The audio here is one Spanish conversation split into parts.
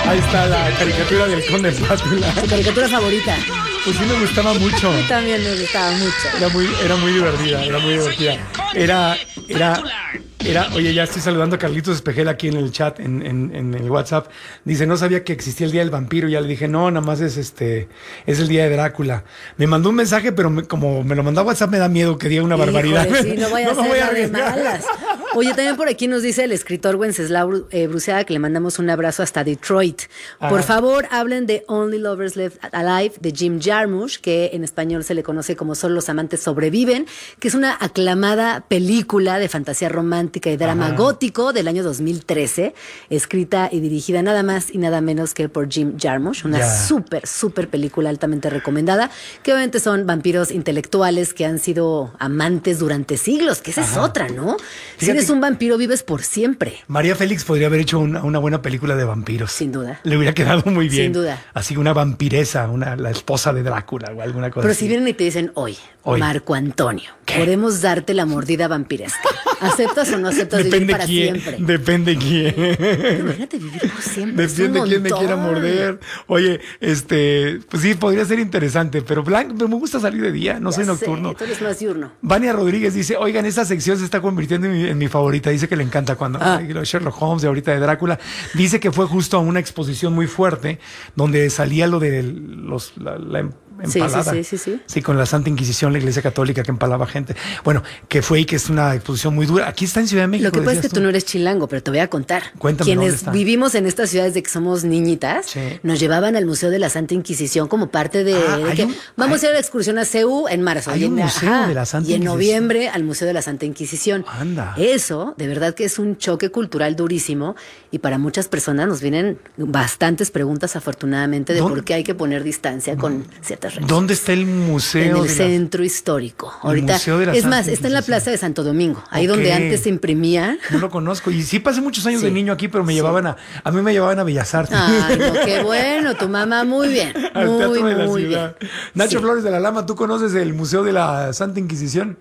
Ahí está la caricatura del Conde Pátula. Tu caricatura favorita. Pues sí me gustaba mucho. A mí también me gustaba mucho. Era muy divertida. Oye, ya estoy saludando a Carlitos Espejel aquí en el chat, en el WhatsApp. Dice, no sabía que existía el Día del Vampiro. Ya le dije, no, nada más es el Día de Drácula. Me mandó un mensaje, pero como me lo mandó a WhatsApp, me da miedo que diga una barbaridad. Híjole, sí, no vaya a ser a de malas. Oye, también por aquí nos dice el escritor Wenceslao Bruceaga que le mandamos un abrazo hasta Detroit. Por favor, hablen de Only Lovers Left Alive de Jim Jarmusch, que en español se le conoce como Solo los amantes sobreviven, que es una aclamada película de fantasía romántica y drama gótico del año 2013, escrita y dirigida nada más y nada menos que por Jim Jarmusch, una súper película altamente recomendada, que obviamente son vampiros intelectuales que han sido amantes durante siglos, que esa es otra, ¿no? Si eres un vampiro, vives por siempre. María Félix podría haber hecho una buena película de vampiros. Sin duda. Le hubiera quedado muy bien. Sin duda. Así una vampiresa, la esposa de Drácula o alguna cosa Pero así. si vienen y te dicen, hoy, Marco Antonio, podemos darte la mordida vampiresca. ¿Aceptas o no aceptas vivir para siempre? Depende quién. Imagínate vivir por siempre. Depende quién me quiera morder. Oye, pues sí, podría ser interesante, pero me gusta salir de día, no soy nocturno. Tú eres más diurno. Vania Rodríguez dice, oigan, esta sección se está convirtiendo en mi favorita. Dice que le encanta cuando Sherlock Holmes y ahorita de Drácula. Dice que fue justo a una exposición muy fuerte donde salía lo de la empalada. Sí. Sí, con la Santa Inquisición, la Iglesia Católica que empalaba gente. Bueno, que fue y que es una exposición muy dura. Aquí está en Ciudad de México. Lo que pasa es que tú no eres chilango, pero te voy a contar. Cuéntame. Quienes vivimos en estas ciudades de que somos niñitas, nos llevaban al Museo de la Santa Inquisición como parte de que vamos a ir a la excursión a CEU en marzo. Hay un Museo de la Santa Y en Inquisición. noviembre al Museo de la Santa Inquisición. Anda. Eso, de verdad que es un choque cultural durísimo y para muchas personas nos vienen bastantes preguntas, afortunadamente, de por qué hay que poner distancia con ciertas reglas. ¿Dónde está el museo? En el centro histórico. Ahorita, es más, está en la Plaza de Santo Domingo, ahí donde antes se imprimía. No lo conozco. Y sí pasé muchos años de niño aquí, pero a mí me llevaban a Bellas Artes. Ay, no, qué bueno, tu mamá, muy bien. Al Teatro de la muy Ciudad. bien. Nacho Flores de la Lama, ¿tú conoces el Museo de la Santa Inquisición?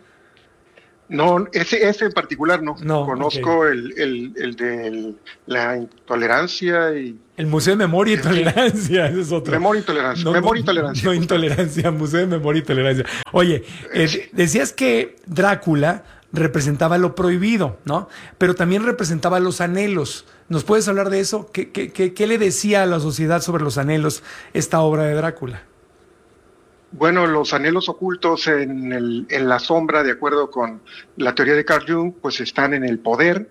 No, ese en particular no. Conozco okay. el de la intolerancia y... El Museo de Memoria y Tolerancia, ese es otro. Memoria y Tolerancia. Memoria y Tolerancia. No, intolerancia, Museo de Memoria y Tolerancia. Oye, decías que Drácula representaba lo prohibido, ¿no? Pero también representaba los anhelos. ¿Nos puedes hablar de eso? ¿Qué le decía a la sociedad sobre los anhelos esta obra de Drácula? Bueno, los anhelos ocultos en la sombra, de acuerdo con la teoría de Carl Jung, pues están en el poder,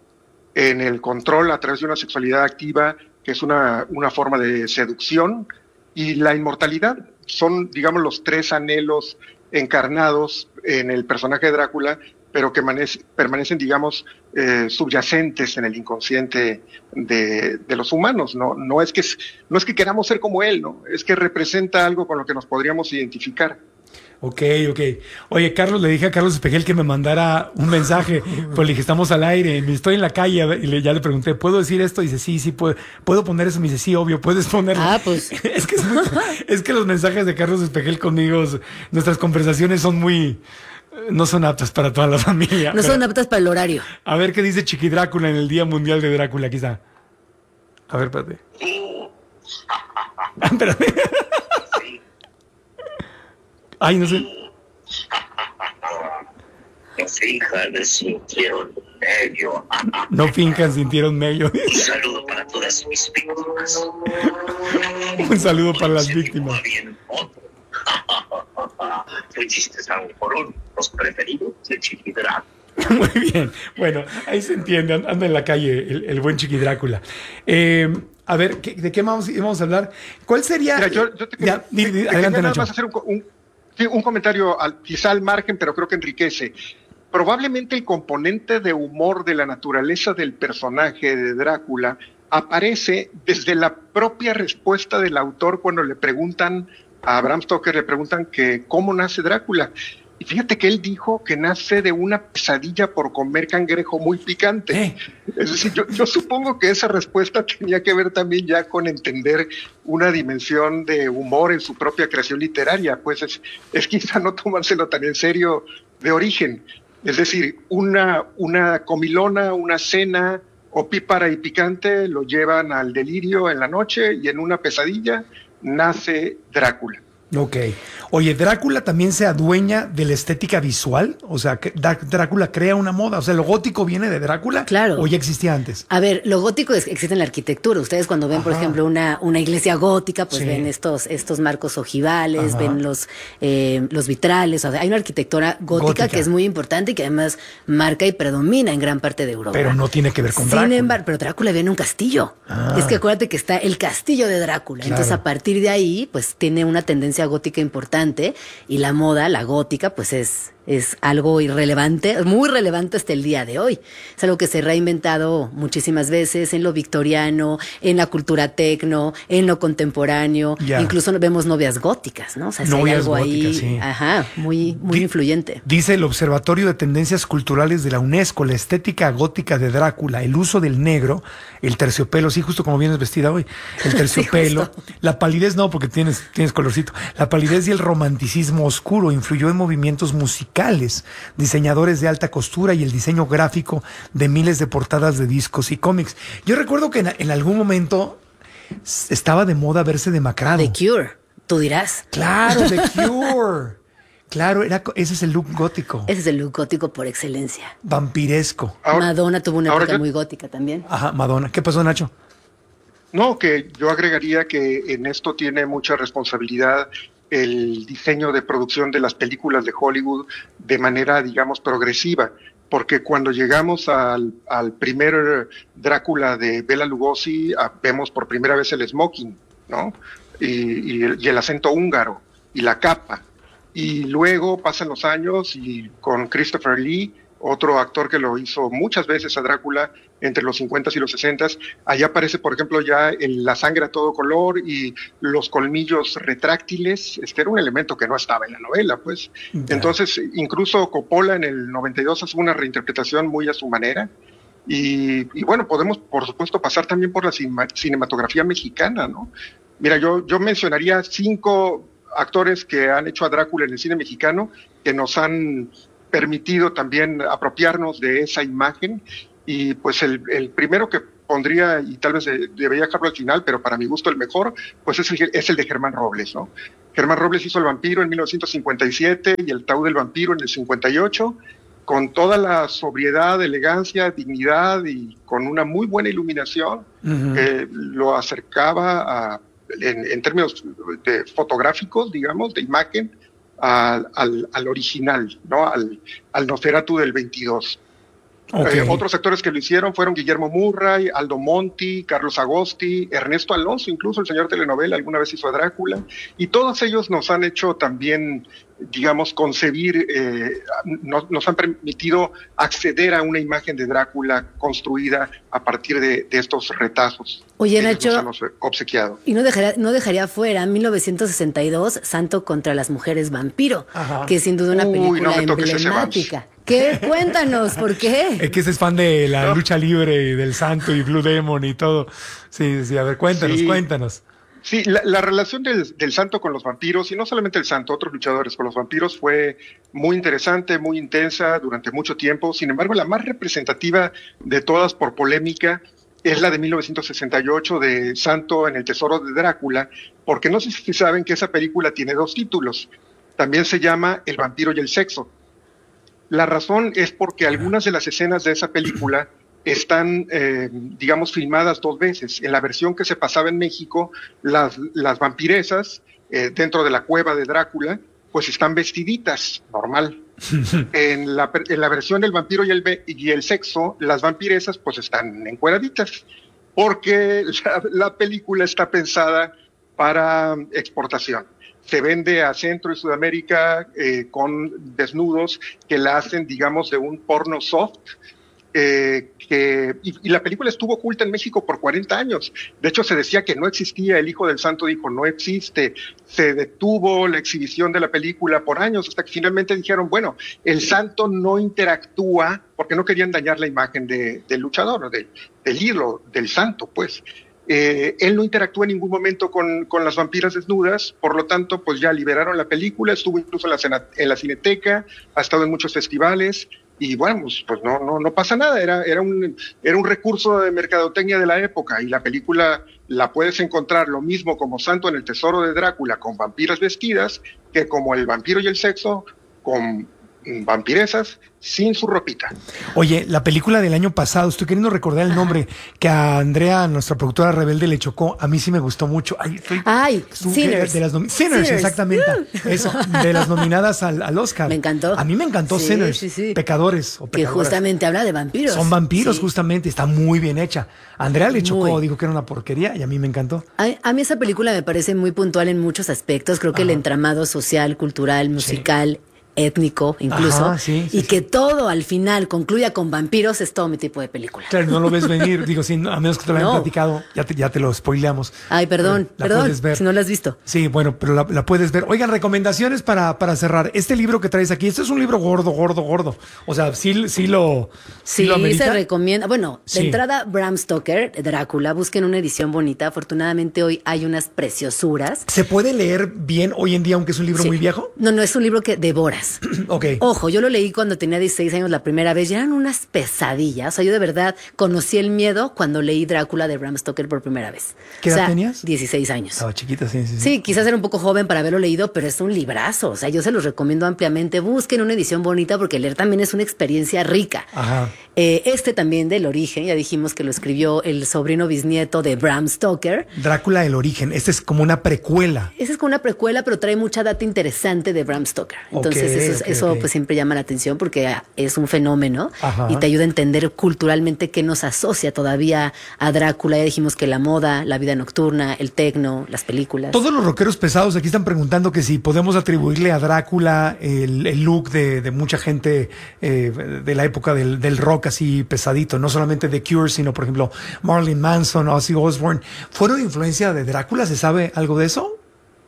en el control a través de una sexualidad activa, que es una forma de seducción, y la inmortalidad. Son, digamos, los tres anhelos encarnados en el personaje de Drácula, pero que permanecen, digamos, subyacentes en el inconsciente de los humanos. No es que queramos ser como él, ¿no? Es que representa algo con lo que nos podríamos identificar. Ok. Oye, Carlos, le dije a Carlos Espejel que me mandara un mensaje, pues le dije, estamos al aire, estoy en la calle, y ya le pregunté, ¿puedo decir esto? Y dice, sí, puedo poner eso. Me dice, sí, obvio, puedes ponerlo. Pues. es que los mensajes de Carlos Espejel conmigo, nuestras conversaciones son no son aptas para toda la familia. No son aptas para el horario. A ver qué dice Chiqui Drácula en el Día Mundial de Drácula, quizá. A ver, espérate. Espérate. Ay, no sé. No finjan, sintieron medio. Un saludo para todas mis víctimas. Un saludo para las víctimas. Fuiste algo por los preferidos de Chiqui Drácula. Muy bien. Bueno, ahí se entiende. Anda en la calle el buen Chiqui Drácula. A ver, ¿de qué vamos a hablar? ¿Cuál sería? Mira, yo adelante, Nacho. Vas a hacer un comentario quizá al margen, pero creo que enriquece. Probablemente el componente de humor de la naturaleza del personaje de Drácula aparece desde la propia respuesta del autor cuando le preguntan a Bram Stoker, le preguntan que cómo nace Drácula. Y fíjate que él dijo que nace de una pesadilla por comer cangrejo muy picante. Es decir, yo supongo que esa respuesta tenía que ver también ya con entender una dimensión de humor en su propia creación literaria. Pues es quizá no tomárselo tan en serio de origen. Es decir, una comilona, una cena opípara y picante lo llevan al delirio en la noche y en una pesadilla nace Drácula. Ok. Oye, ¿Drácula también se adueña de la estética visual? O sea, que Drácula crea una moda. O sea, ¿lo gótico viene de Drácula? Claro. ¿O ya existía antes? A ver, lo gótico existe en la arquitectura. Ustedes cuando ven, por ejemplo, una iglesia gótica, pues Sí. ven estos marcos ojivales, Ajá. ven los vitrales. O sea, hay una arquitectura gótica que es muy importante y que además marca y predomina en gran parte de Europa. Pero no tiene que ver con Drácula. Sin embargo, pero Drácula viene en un castillo. Ah. Es que acuérdate que está el castillo de Drácula. Claro. Entonces, a partir de ahí, pues tiene una tendencia gótica importante y la moda, la gótica, pues es algo irrelevante, muy relevante hasta el día de hoy. Es algo que se ha reinventado muchísimas veces en lo victoriano, en la cultura tecno, en lo contemporáneo. Ya. Incluso vemos novias góticas, ¿no? O sea, si hay Novias algo ahí, góticas, sí. ajá, muy influyente. Dice el Observatorio de Tendencias Culturales de la UNESCO, la estética gótica de Drácula, el uso del negro, el terciopelo, sí, justo como vienes vestida hoy, el terciopelo, justo. la palidez no, porque tienes colorcito, la palidez y el romanticismo oscuro influyó en movimientos musicales, diseñadores de alta costura y el diseño gráfico de miles de portadas de discos y cómics. Yo recuerdo que en algún momento estaba de moda verse demacrado. The Cure, tú dirás. Claro, The Cure. Claro, ese es el look gótico. Ese es el look gótico por excelencia. Vampiresco. Ahora- Madonna tuvo una ahora época yo- muy gótica también. Ajá, Madonna. ¿Qué pasó, Nacho? No, que yo agregaría que en esto tiene mucha responsabilidad el diseño de producción de las películas de Hollywood de manera, digamos, progresiva, porque cuando llegamos al primer Drácula de Bela Lugosi, vemos por primera vez el smoking, ¿no? Y el acento húngaro y la capa. Y luego pasan los años y con Christopher Lee, otro actor que lo hizo muchas veces a Drácula entre los 50s y los 60s, allá aparece, por ejemplo, ya la sangre a todo color y los colmillos retráctiles. Era un elemento que no estaba en la novela, pues. Ya. Entonces, incluso Coppola en el 92 hace una reinterpretación muy a su manera. Y bueno, podemos, por supuesto, pasar también por la cinematografía mexicana, ¿no? Mira, yo mencionaría 5 actores que han hecho a Drácula en el cine mexicano, que nos han permitido también apropiarnos de esa imagen. Y pues el primero que pondría, y tal vez debería dejarlo al final, pero para mi gusto el mejor, pues es el de Germán Robles, ¿no? Germán Robles hizo El vampiro en 1957 y El taúd del vampiro en el 58, con toda la sobriedad, elegancia, dignidad y con una muy buena iluminación, que lo acercaba en términos fotográficos, digamos, de imagen, al original, ¿no? Al Nosferatu del 22. Okay. Otros actores que lo hicieron fueron Guillermo Murray, Aldo Monti, Carlos Agosti, Ernesto Alonso, incluso el señor telenovela alguna vez hizo a Drácula, y todos ellos nos han hecho también, digamos, concebir, nos han permitido acceder a una imagen de Drácula construida a partir de estos retazos. Oye, que ellos Nacho, nos han obsequiado. y no dejaría fuera 1962, Santo contra las mujeres vampiro, Ajá. que es sin duda una Uy, película no me toques ese emblemática. ¿Qué? Cuéntanos, ¿por qué? Es que ese es fan de la lucha libre y del santo y Blue Demon y todo. Sí, a ver, cuéntanos. Sí, la relación del santo con los vampiros, y no solamente el santo, otros luchadores con los vampiros, fue muy interesante, muy intensa durante mucho tiempo. Sin embargo, la más representativa de todas por polémica es la de 1968 de Santo en el Tesoro de Drácula, porque no sé si saben que esa película tiene 2 títulos. También se llama El vampiro y el sexo. La razón es porque algunas de las escenas de esa película están, digamos, filmadas 2 veces. En la versión que se pasaba en México, las vampiresas dentro de la cueva de Drácula, pues están vestiditas, normal. En la versión del vampiro y el sexo, las vampiresas pues están encueraditas, porque la película está pensada para exportación. Se vende a Centro y Sudamérica con desnudos que la hacen, digamos, de un porno soft. Y la película estuvo oculta en México por 40 años. De hecho, se decía que no existía. El Hijo del Santo dijo, no existe. Se detuvo la exhibición de la película por años, hasta que finalmente dijeron, bueno, el santo no interactúa, porque no querían dañar la imagen del luchador, del ídolo, del santo, pues. Él no interactúa en ningún momento con las vampiras desnudas, por lo tanto, pues ya liberaron la película, estuvo incluso en la Cineteca, ha estado en muchos festivales, y bueno, pues no pasa nada, era un recurso de mercadotecnia de la época, y la película la puedes encontrar lo mismo como Santo en el Tesoro de Drácula con vampiras vestidas, que como El vampiro y el sexo con vampiresas sin su ropita. Oye, la película del año pasado, estoy queriendo recordar el nombre, que a Andrea, nuestra productora rebelde, le chocó. A mí sí me gustó mucho. Sinners. Sinners, exactamente. Eso, de las nominadas al Oscar. Me encantó. A mí me encantó Sí, Sinners. sí. Pecadores o Que pecadoras. justamente habla de vampiros. Son vampiros, Sí. justamente. Está muy bien hecha. A Andrea le chocó, Muy. dijo que era una porquería y a mí me encantó. A mí esa película me parece muy puntual en muchos aspectos. Creo que el entramado social, cultural, musical, étnico incluso, Ajá, sí, y que todo al final concluya con vampiros, es todo mi tipo de película. Claro, no lo ves venir. Digo, sí, a menos que te lo hayan No. platicado, ya te lo spoileamos. Ay, perdón, La puedes ver. si no la has visto. Sí, bueno, pero la puedes ver. Oigan, recomendaciones para cerrar. Este libro que traes aquí, este es un libro gordo. O sea, sí lo Sí, amerita. se recomienda. Bueno, Sí. de entrada, Bram Stoker, Drácula, busquen una edición bonita. Afortunadamente hoy hay unas preciosuras. ¿Se puede leer bien hoy en día, aunque es un libro Sí. muy viejo? No, es un libro que devoras. Ok. Ojo, yo lo leí cuando tenía 16 años la primera vez y eran unas pesadillas. O sea, yo de verdad conocí el miedo cuando leí Drácula de Bram Stoker por primera vez. ¿Qué O edad sea, tenías? 16 años. Estaba chiquita, sí. Sí, quizás era un poco joven para haberlo leído, pero es un librazo. O sea, yo se los recomiendo ampliamente. Busquen una edición bonita porque leer también es una experiencia rica. Ajá. Este también del origen, ya dijimos que lo escribió el sobrino bisnieto de Bram Stoker. Drácula, el origen. Este es como una precuela. Esa es como una precuela, pero trae mucha data interesante de Bram Stoker. Entonces, eso pues siempre llama la atención porque es un fenómeno. Ajá. Y te ayuda a entender culturalmente qué nos asocia todavía a Drácula. Ya dijimos que la moda, la vida nocturna, el tecno, las películas. Todos los rockeros pesados aquí están preguntando que si podemos atribuirle a Drácula el look de mucha gente de la época del rock así pesadito, no solamente The Cure, sino por ejemplo Marilyn Manson, Ozzy Osbourne. ¿Fueron influencia de Drácula? ¿Se sabe algo de eso?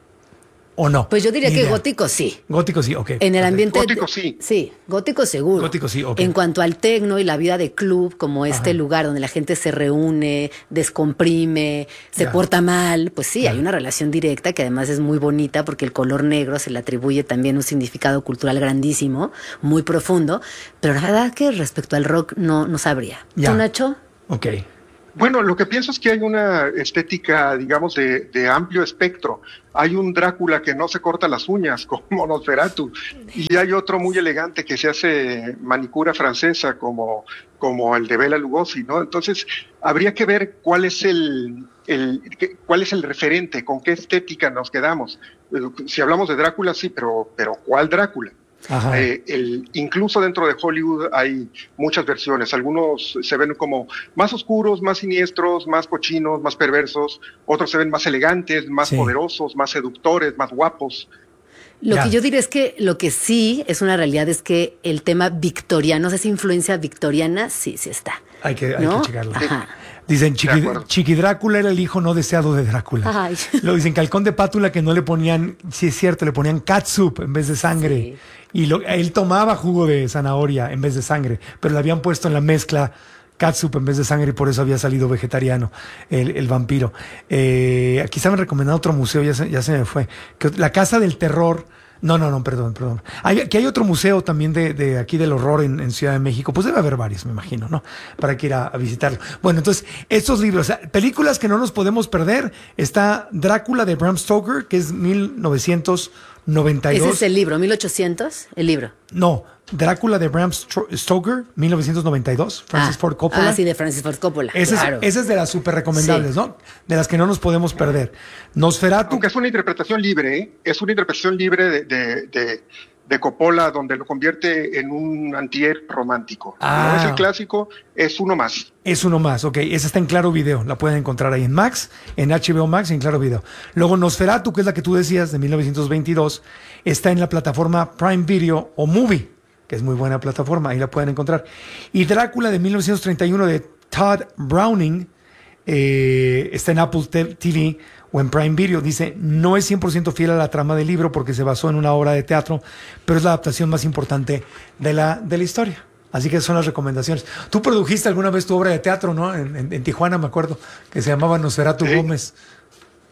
¿O no? Pues yo diría Ni que idea. gótico sí. Gótico sí, ok. En el ambiente. Gótico sí. Sí, gótico seguro. Gótico sí, ok. En cuanto al tecno y la vida de club, como este lugar donde la gente se reúne, descomprime, se Ya. porta mal, pues sí, hay una relación directa que además es muy bonita porque el color negro se le atribuye también un significado cultural grandísimo, muy profundo. Pero la verdad que respecto al rock no sabría. Ya. ¿Tú, Nacho? Ok. Bueno, lo que pienso es que hay una estética, digamos, de amplio espectro. Hay un Drácula que no se corta las uñas, como Nosferatu, y hay otro muy elegante que se hace manicura francesa, como el de Bela Lugosi, ¿no? Entonces, habría que ver cuál es el referente, con qué estética nos quedamos. Si hablamos de Drácula, sí, pero ¿cuál Drácula? Ajá. Incluso dentro de Hollywood hay muchas versiones. Algunos se ven como más oscuros, más siniestros, más cochinos, más perversos. Otros se ven más elegantes, más poderosos, más seductores, más guapos. Lo que yo diré es que lo que sí es una realidad es que el tema victoriano, esa influencia victoriana, sí está. Hay que checarlo. Ajá. Dicen, Chiqui Drácula era el hijo no deseado de Drácula. Ay. Lo dicen, Calcón de Pátula, que no le ponían, sí es cierto, le ponían catsup en vez de sangre. Sí. Y él tomaba jugo de zanahoria en vez de sangre, pero le habían puesto en la mezcla catsup en vez de sangre y por eso había salido vegetariano el vampiro. Aquí estaban recomendando otro museo, ya se me fue. La Casa del Terror. No, perdón. Aquí hay otro museo también de aquí del horror en Ciudad de México. Pues debe haber varios, me imagino, ¿no? Para que ir a visitarlo. Bueno, entonces, estos libros, películas que no nos podemos perder. Está Drácula de Bram Stoker, que es 1992. Ese es el libro, 1800, el libro. No, Drácula de Bram Stoker, 1992, Francis Ford Coppola. Sí, de Francis Ford Coppola. Esa es de las súper recomendables, ¿no? De las que no nos podemos perder. Nosferatu. Aunque es una interpretación libre, ¿eh? Es una interpretación libre de Coppola, donde lo convierte en un antihéroe romántico. No es el clásico, es uno más. Es uno más, ok. Esa está en Claro Video. La pueden encontrar ahí en Max, en HBO Max y en Claro Video. Luego Nosferatu, que es la que tú decías, de 1922, está en la plataforma Prime Video o Movie, que es muy buena plataforma, ahí la pueden encontrar. Y Drácula de 1931 de Todd Browning está en Apple TV o en Prime Video. Dice, no es 100% fiel a la trama del libro porque se basó en una obra de teatro, pero es la adaptación más importante de la historia. Así que esas son las recomendaciones. Tú produjiste alguna vez tu obra de teatro, ¿no? En Tijuana, me acuerdo, que se llamaba Nosferatu Gómez.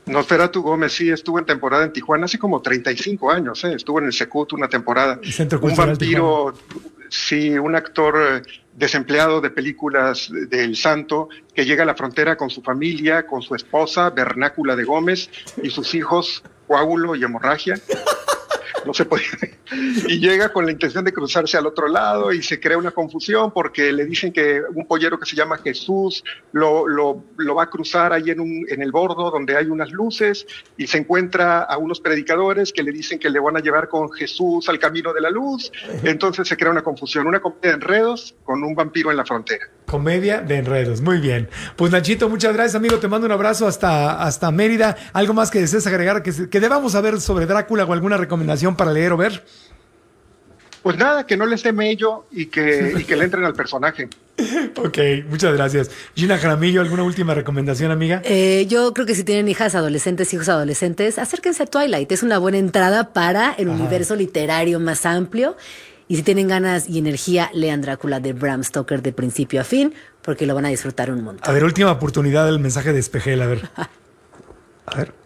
Nosferatu Gómez sí estuvo en temporada en Tijuana hace como 35 años, estuvo en el Secut una temporada. Centro Un Cultural vampiro, sí, un actor desempleado de películas del Santo que llega a la frontera con su familia, con su esposa, Vernácula de Gómez, y sus hijos, Coágulo y Hemorragia. No se podía. Y llega con la intención de cruzarse al otro lado y se crea una confusión porque le dicen que un pollero que se llama Jesús lo va a cruzar ahí en el bordo donde hay unas luces, y se encuentra a unos predicadores que le dicen que le van a llevar con Jesús al camino de la luz. Entonces se crea una confusión, una comedia de enredos con un vampiro en la frontera. Comedia de enredos, muy bien. Pues Nachito, muchas gracias, amigo, te mando un abrazo hasta Mérida. ¿Algo más que desees agregar que debamos saber sobre Drácula o alguna recomendación para leer o ver? Pues nada, que no les dé mello y que le entren al personaje. Ok, muchas gracias. Gina Jaramillo, ¿alguna última recomendación, amiga? Yo creo que si tienen hijos adolescentes, acérquense a Twilight. Es una buena entrada para el universo literario más amplio. Y si tienen ganas y energía, lean Drácula de Bram Stoker de principio a fin, porque lo van a disfrutar un montón. A ver, última oportunidad del mensaje de Espejel, a ver. A ver.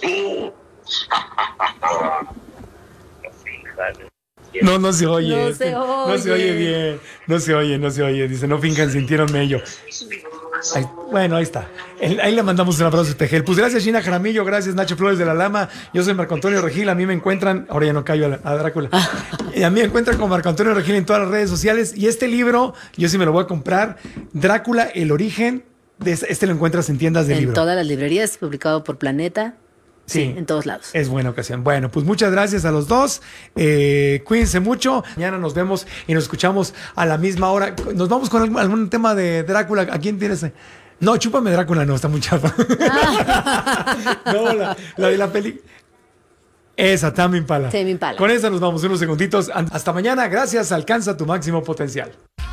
No se oye. No se oye. No se oye bien. No se oye. Dice, no finjan, sintieron mello. Bueno, ahí está. Ahí le mandamos un abrazo a Espejel. Pues gracias, Gina Jaramillo. Gracias, Nacho Flores de la Lama. Yo soy Marco Antonio Regil. A mí me encuentran... Ahora ya no callo a Drácula. Y a mí me encuentran con Marco Antonio Regil en todas las redes sociales. Y este libro, yo sí me lo voy a comprar. Drácula, el origen. Este lo encuentras en tiendas de libro. En todas las librerías, publicado por Planeta. Sí, en todos lados. Es buena ocasión. Bueno, pues muchas gracias a los dos. Cuídense mucho. Mañana nos vemos y nos escuchamos a la misma hora. Nos vamos con algún tema de Drácula. ¿A quién tienes? No, Chúpame Drácula, no, está muy chafa. No, la de la peli. Esa, Tame Impala. Tame Impala. Con esa nos vamos unos segunditos. Hasta mañana. Gracias. Alcanza tu máximo potencial.